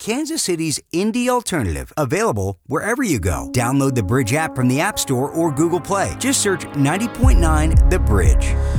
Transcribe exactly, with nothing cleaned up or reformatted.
Kansas City's indie alternative, available wherever you go. Download the Bridge app from the App Store or Google Play. Just search ninety point nine The Bridge.